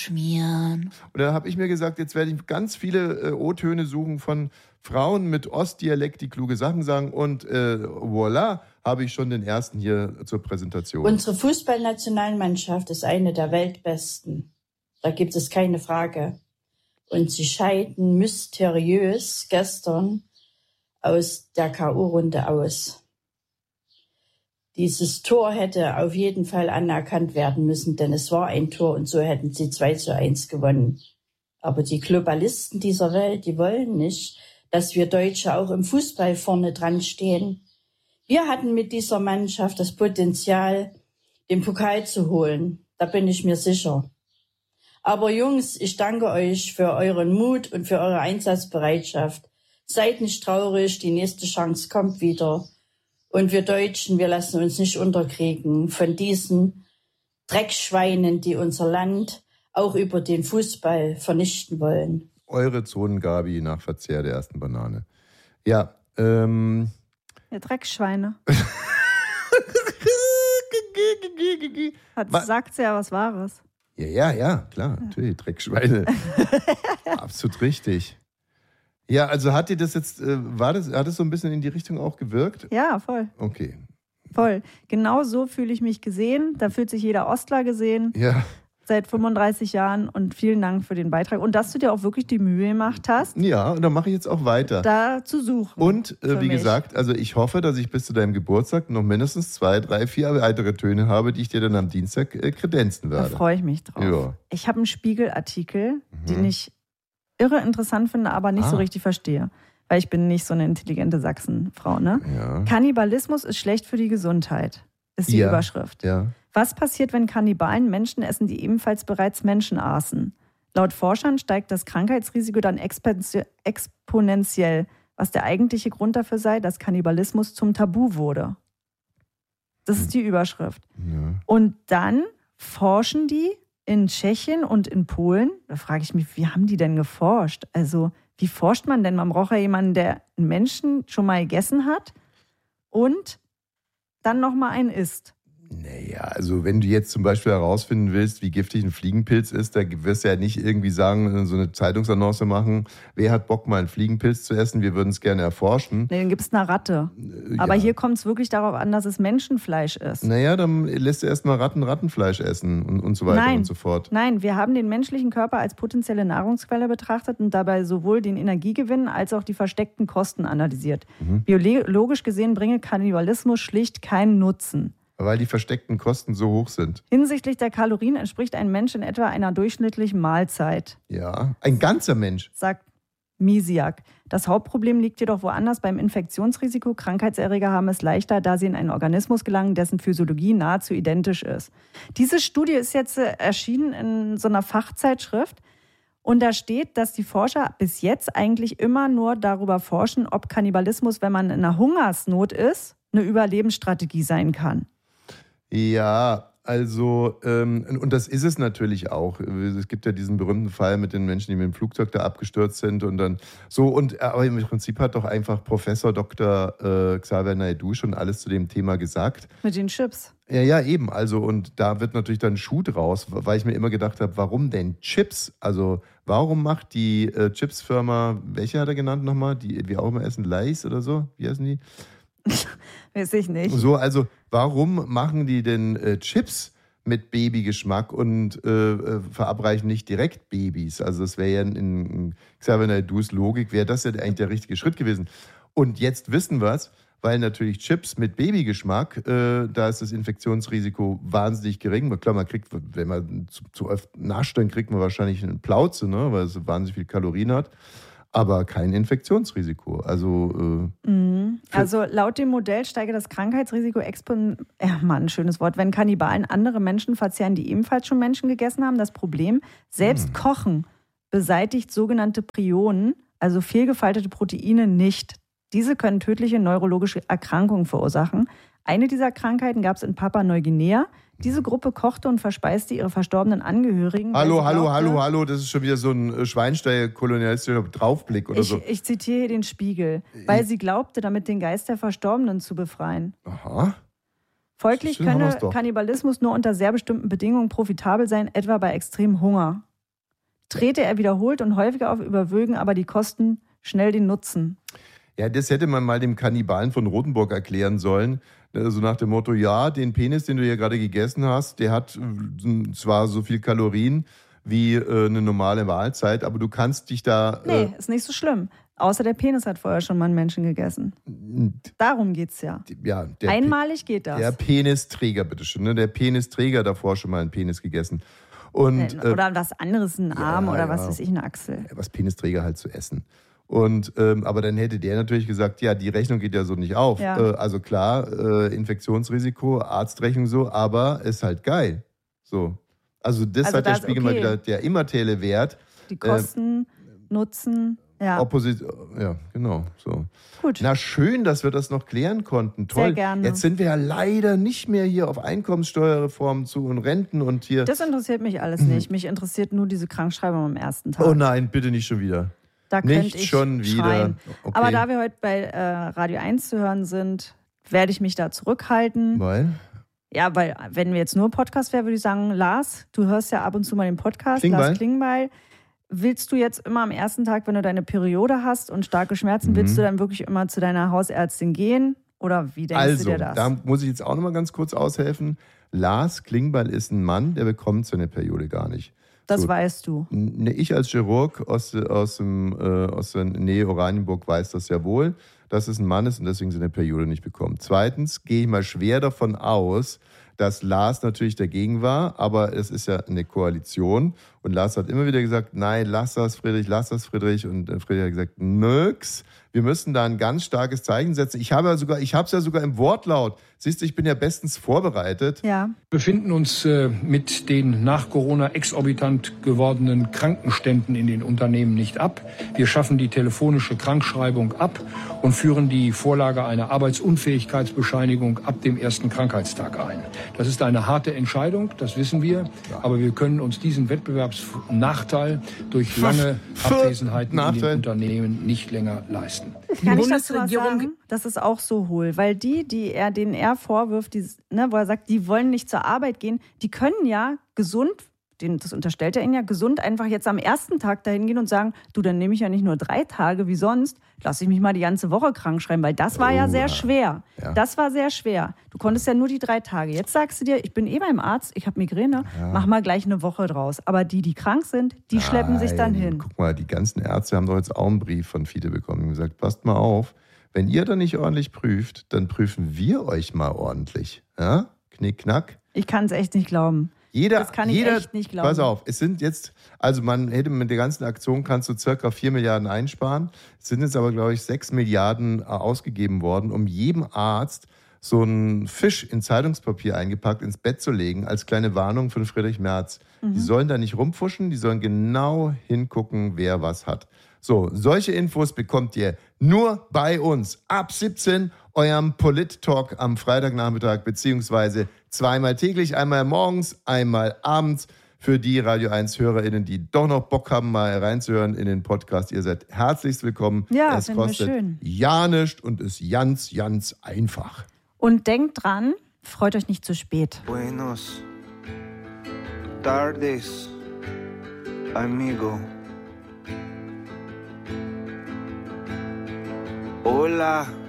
schmieren. Und da habe ich mir gesagt, jetzt werde ich ganz viele O-Töne suchen von Frauen mit Ostdialekt, die kluge Sachen sagen. Und voilà, habe ich schon den ersten hier zur Präsentation. Unsere Fußballnationalmannschaft ist eine der weltbesten. Da gibt es keine Frage. Und sie scheiden mysteriös gestern aus der K.O.-Runde aus. Dieses Tor hätte auf jeden Fall anerkannt werden müssen, denn es war ein Tor und so hätten sie 2:1 gewonnen. Aber die Globalisten dieser Welt, die wollen nicht, dass wir Deutsche auch im Fußball vorne dran stehen. Wir hatten mit dieser Mannschaft das Potenzial, den Pokal zu holen. Da bin ich mir sicher. Aber Jungs, ich danke euch für euren Mut und für eure Einsatzbereitschaft. Seid nicht traurig, die nächste Chance kommt wieder. Und wir Deutschen, wir lassen uns nicht unterkriegen von diesen Dreckschweinen, die unser Land auch über den Fußball vernichten wollen. Eure Zonengabi nach Verzehr der ersten Banane. Ja, Ja, Dreckschweine. Sagt ja was Wahres. Ja, klar, natürlich, Dreckschweine. Absolut richtig. Ja, also hat dir das jetzt, hat es so ein bisschen in die Richtung auch gewirkt? Ja, voll. Okay. Voll. Genau so fühle ich mich gesehen. Da fühlt sich jeder Ostler gesehen. Ja. Seit 35 Jahren und vielen Dank für den Beitrag. Und dass du dir auch wirklich die Mühe gemacht hast. Ja, und dann mache ich jetzt auch weiter. Da zu suchen. Und wie gesagt, also ich hoffe, dass ich bis zu deinem Geburtstag noch mindestens 2, 3, 4 weitere Töne habe, die ich dir dann am Dienstag kredenzen werde. Da freue ich mich drauf. Ja. Ich habe einen Spiegelartikel, den ich irre interessant finde, aber nicht so richtig verstehe. Weil ich bin nicht so eine intelligente Sachsenfrau, ne? Ja. Kannibalismus ist schlecht für die Gesundheit, ist die Überschrift. Ja. Was passiert, wenn Kannibalen Menschen essen, die ebenfalls bereits Menschen aßen? Laut Forschern steigt das Krankheitsrisiko dann exponentiell, was der eigentliche Grund dafür sei, dass Kannibalismus zum Tabu wurde. Das ist die Überschrift. Ja. Und dann forschen die in Tschechien und in Polen. Da frage ich mich, wie haben die denn geforscht? Also, wie forscht man denn? Man braucht ja jemanden, der einen Menschen schon mal gegessen hat und dann nochmal einen isst. Naja, also wenn du jetzt zum Beispiel herausfinden willst, wie giftig ein Fliegenpilz ist, da wirst du ja nicht irgendwie sagen, so eine Zeitungsannonce machen, wer hat Bock mal einen Fliegenpilz zu essen, wir würden es gerne erforschen. Nee, dann gibt es eine Ratte. Aber hier kommt es wirklich darauf an, dass es Menschenfleisch ist. Naja, dann lässt du erstmal Ratten Rattenfleisch essen und so weiter und so fort. Nein, wir haben den menschlichen Körper als potenzielle Nahrungsquelle betrachtet und dabei sowohl den Energiegewinn als auch die versteckten Kosten analysiert. Biologisch gesehen bringe Kannibalismus schlicht keinen Nutzen. Weil die versteckten Kosten so hoch sind. Hinsichtlich der Kalorien entspricht ein Mensch in etwa einer durchschnittlichen Mahlzeit. Ja, ein ganzer Mensch. Sagt Misiak. Das Hauptproblem liegt jedoch woanders beim Infektionsrisiko. Krankheitserreger haben es leichter, da sie in einen Organismus gelangen, dessen Physiologie nahezu identisch ist. Diese Studie ist jetzt erschienen in so einer Fachzeitschrift. Und da steht, dass die Forscher bis jetzt eigentlich immer nur darüber forschen, ob Kannibalismus, wenn man in einer Hungersnot ist, eine Überlebensstrategie sein kann. Ja, also, und das ist es natürlich auch. Es gibt ja diesen berühmten Fall mit den Menschen, die mit dem Flugzeug da abgestürzt sind und dann so. Aber im Prinzip hat doch einfach Professor Dr. Xavier Naidoo schon alles zu dem Thema gesagt. Mit den Chips. Ja, eben. Also, und da wird natürlich dann Schuh draus, weil ich mir immer gedacht habe, warum denn Chips? Also, warum macht die Chipsfirma, welche hat er genannt nochmal? Die wir auch immer essen, Lay's oder so? Wie heißen die? Weiß ich nicht. So, also warum machen die denn Chips mit Babygeschmack und verabreichen nicht direkt Babys? Also das wäre ja in Xavier Naidoos Logik, wäre das ja eigentlich der richtige Schritt gewesen. Und jetzt wissen wir es, weil natürlich Chips mit Babygeschmack, da ist das Infektionsrisiko wahnsinnig gering. Klar, man kriegt, wenn man zu oft nascht, dann kriegt man wahrscheinlich eine Plauze, ne, weil es wahnsinnig viel Kalorien hat. Aber kein Infektionsrisiko. Also laut dem Modell steige das Krankheitsrisiko schönes Wort, wenn Kannibalen andere Menschen verzehren, die ebenfalls schon Menschen gegessen haben. Das Problem, selbst Kochen beseitigt sogenannte Prionen, also fehlgefaltete Proteine, nicht. Diese können tödliche neurologische Erkrankungen verursachen. Eine dieser Krankheiten gab es in Papua-Neuguinea. Diese Gruppe kochte und verspeiste ihre verstorbenen Angehörigen. Hallo, das ist schon wieder so ein Schweinsteiger-kolonialistischer Draufblick oder so. Ich zitiere hier den Spiegel. Weil sie glaubte, damit den Geist der Verstorbenen zu befreien. Aha. Folglich könne Kannibalismus nur unter sehr bestimmten Bedingungen profitabel sein, etwa bei extremem Hunger. trete er wiederholt und häufiger auf, überwögen aber die Kosten schnell den Nutzen. Ja, das hätte man mal dem Kannibalen von Rothenburg erklären sollen. So nach dem Motto, ja, den Penis, den du hier gerade gegessen hast, der hat zwar so viel Kalorien wie eine normale Mahlzeit, aber du kannst dich da... Nee, ist nicht so schlimm. Außer der Penis hat vorher schon mal einen Menschen gegessen. Darum geht's ja. Einmalig geht das. Der Penisträger, bitteschön. Ne? Der Penisträger davor schon mal einen Penis gegessen. Und, oder was anderes, ein Arm oder was weiß ich, eine Achsel. Was Penisträger halt zu essen. Und aber dann hätte der natürlich gesagt, ja, die Rechnung geht ja so nicht auf. Ja. Also klar, Infektionsrisiko, Arztrechnung so, aber ist halt geil. So. Also das Also hat der das, Spiegel okay. mal wieder, der immaterielle Wert. Die Kosten, Nutzen, ja. Ja, genau. So. Gut. Na schön, dass wir das noch klären konnten. Toll. Sehr gerne. Jetzt sind wir ja leider nicht mehr hier auf Einkommenssteuerreformen zu und Renten und hier. Das interessiert mich alles nicht. Mich interessiert nur diese Krankschreibung am ersten Tag. Oh nein, bitte nicht schon wieder. Da Nicht könnte ich schon wieder. schreien. Okay. Aber da wir heute bei Radio 1 zu hören sind, werde ich mich da zurückhalten. Weil? Ja, weil wenn wir jetzt nur Podcast wären, würde ich sagen, Lars, du hörst ja ab und zu mal den Podcast, Klingbeil. Lars Klingbeil. Willst du jetzt immer am ersten Tag, wenn du deine Periode hast und starke Schmerzen, willst du dann wirklich immer zu deiner Hausärztin gehen? Oder wie denkst du dir das? Da muss ich jetzt auch noch mal ganz kurz aushelfen. Lars Klingbeil ist ein Mann, der bekommt seine Periode gar nicht. Das So. weißt du. Ich als Chirurg aus der Nähe Oranienburg weiß das ja wohl, dass es ein Mann ist und deswegen seine Periode nicht bekommt. Zweitens gehe ich mal schwer davon aus, dass Lars natürlich dagegen war, aber es ist ja eine Koalition und Lars hat immer wieder gesagt, nein, lass das Friedrich. Und Friedrich hat gesagt, nix. Wir müssen da ein ganz starkes Zeichen setzen. Ich habe es ja sogar im Wortlaut. Siehst du, ich bin ja bestens vorbereitet. Ja. Wir befinden uns mit den nach Corona exorbitant gewordenen Krankenständen in den Unternehmen nicht ab. Wir schaffen die telefonische Krankschreibung ab und führen die Vorlage einer Arbeitsunfähigkeitsbescheinigung ab dem ersten Krankheitstag ein. Das ist eine harte Entscheidung, das wissen wir, aber wir können uns diesen Wettbewerbsnachteil durch lange Abwesenheiten in den Unternehmen nicht länger leisten. Kann ich dazu was sagen? Das ist auch so hohl, weil denen er vorwirft, wo er sagt, die wollen nicht zur Arbeit gehen, die können ja gesund, das unterstellt er ihnen ja, gesund einfach jetzt am ersten Tag dahin gehen und sagen, du, dann nehme ich ja nicht nur 3 Tage wie sonst, lass ich mich mal die ganze Woche krank schreiben, weil das war ja sehr schwer. Ja. Das war sehr schwer. Du konntest ja nur die 3 Tage. Jetzt sagst du dir, ich bin beim Arzt, ich habe Migräne, mach mal gleich eine Woche draus. Aber die krank sind, die schleppen sich dann hin. Guck mal, die ganzen Ärzte haben doch jetzt auch einen Brief von Fiete bekommen und gesagt, passt mal auf, wenn ihr da nicht ordentlich prüft, dann prüfen wir euch mal ordentlich. Ja? Knick, knack. Ich kann es echt nicht glauben. Das kann ich echt nicht glauben. Pass auf, es sind jetzt, also man hätte mit der ganzen Aktion kannst du circa 4 Milliarden einsparen. Es sind jetzt aber, glaube ich, 6 Milliarden ausgegeben worden, um jedem Arzt so einen Fisch in Zeitungspapier eingepackt ins Bett zu legen, als kleine Warnung von Friedrich Merz. Die sollen da nicht rumfuschen, die sollen genau hingucken, wer was hat. So, solche Infos bekommt ihr nur bei uns. Ab 17 eurem Polit-Talk am Freitagnachmittag, beziehungsweise zweimal täglich, einmal morgens, einmal abends. Für die Radio 1-HörerInnen, die doch noch Bock haben, mal reinzuhören in den Podcast. Ihr seid herzlichst willkommen. Ja, es kostet ja nichts und ist ganz, ganz einfach. Und denkt dran, freut euch nicht zu spät. Buenos tardes, amigo. Hola,